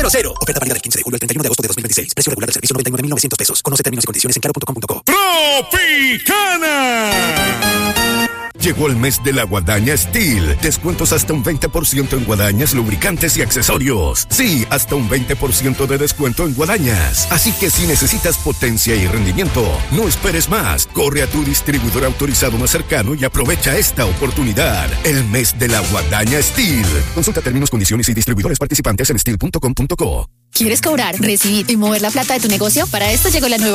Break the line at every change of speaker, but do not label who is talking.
Oferta válida del 15 de julio al 31 de agosto de 2026. Precio regular del servicio $99,900. Conoce términos y condiciones en claro.com.co.
¡Tropicana! Llegó el mes de la Guadaña Steel. Descuentos hasta un 20% en guadañas, lubricantes y accesorios. Sí, hasta un 20% de descuento en guadañas. Así que si necesitas potencia y rendimiento, no esperes más. Corre a tu distribuidor autorizado más cercano y aprovecha esta oportunidad. El mes de la Guadaña Steel. Consulta términos, condiciones y distribuidores participantes en steel.com.co.
¿Quieres cobrar, recibir y mover la plata de tu negocio? Para esto llegó la nueva